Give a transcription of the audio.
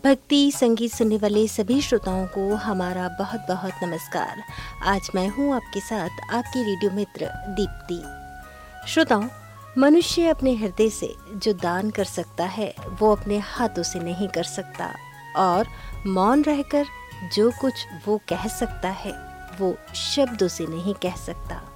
भक्ति संगीत सुनने वाले सभी श्रोताओं को हमारा बहुत बहुत नमस्कार। आज मैं हूं आपके साथ आपकी रेडियो मित्र दीप्ति। श्रोताओं, मनुष्य अपने हृदय से जो दान कर सकता है वो अपने हाथों से नहीं कर सकता, और मौन रहकर जो कुछ वो कह सकता है वो शब्दों से नहीं कह सकता।